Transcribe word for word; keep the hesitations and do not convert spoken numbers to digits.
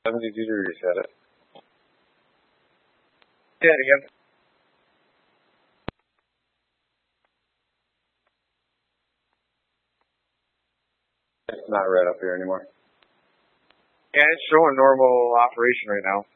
seventy-two degrees, had it. Yeah, again. It's not red up here anymore. Yeah, it's showing normal operation right now.